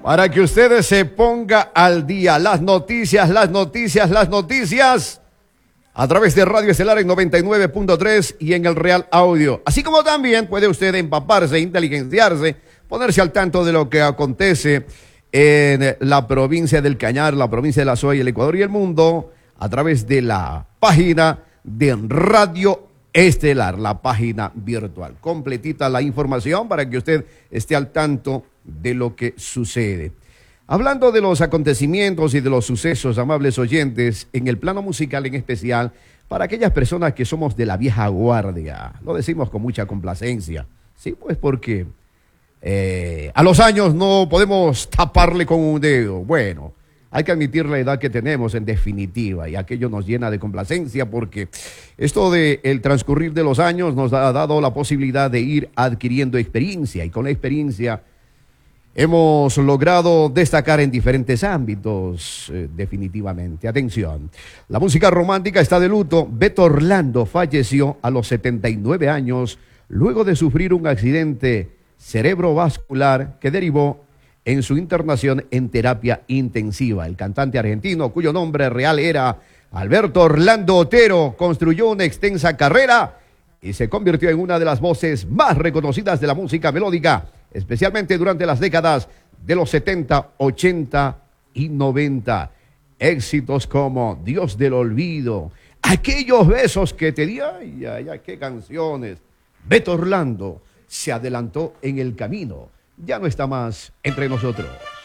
para que ustedes se ponga al día. Las noticias, a través de Radio Estelar en 99.3 y en el Real Audio. Así como también puede usted empaparse, inteligenciarse, ponerse al tanto de lo que acontece en la provincia del Cañar, la provincia de La Suay, el Ecuador y el mundo, a través de la página de Radio Estelar, la página virtual. Completita la información para que usted esté al tanto de lo que sucede. Hablando de los acontecimientos y de los sucesos, amables oyentes, en el plano musical en especial, para aquellas personas que somos de la vieja guardia, lo decimos con mucha complacencia, sí, pues porque a los años no podemos taparle con un dedo. Bueno, hay que admitir la edad que tenemos en definitiva, y aquello nos llena de complacencia porque esto de el transcurrir de los años nos ha dado la posibilidad de ir adquiriendo experiencia, y con la experiencia hemos logrado destacar en diferentes ámbitos, definitivamente. Atención, la música romántica está de luto. Beto Orlando falleció a los 79 años luego de sufrir un accidente cerebrovascular que derivó en su internación en terapia intensiva. El cantante argentino, cuyo nombre real era Alberto Orlando Otero, construyó una extensa carrera y se convirtió en una de las voces más reconocidas de la música melódica, especialmente durante las décadas de los 70, 80 y 90. Éxitos como Dios del Olvido, Aquellos besos que te di, ay, ay, ay, qué canciones. Beto Orlando se adelantó en el camino, ya no está más entre nosotros.